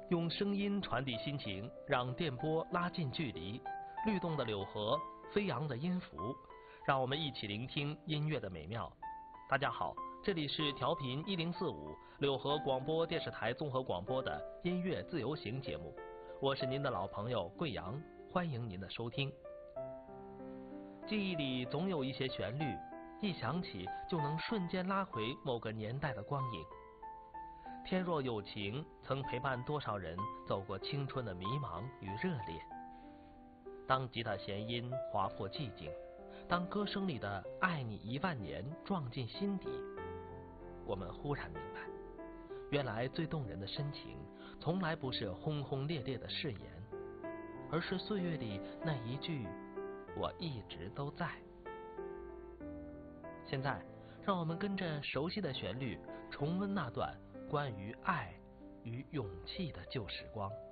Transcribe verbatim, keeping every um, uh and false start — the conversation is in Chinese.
用声音传递心情，让电波拉近距离，律动的柳河，飞扬的音符，让我们一起聆听音乐的美妙。大家好，这里是调频一零四五柳河广播电视台综合广播的音乐自由行节目，我是您的老朋友贵阳，欢迎您的收听。记忆里总有一些旋律，一响起就能瞬间拉回某个年代的光影。天若有情曾陪伴多少人走过青春的迷茫与热烈。当吉他弦音划破寂静，当歌声里的爱你一万年撞进心底，我们忽然明白，原来最动人的深情从来不是轰轰烈烈的誓言，而是岁月里那一句我一直都在。现在让我们跟着熟悉的旋律重温那段关于爱与勇气的旧时光。